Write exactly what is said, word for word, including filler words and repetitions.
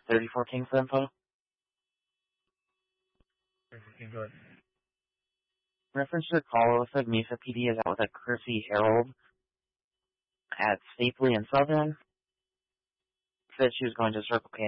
thirty-four Kings info. thirty-four Kings, go ahead. Reference to the call, it looks like Mesa P D is out with a Chrissy Harold at Stapley and Southern. Said she was going to Circle K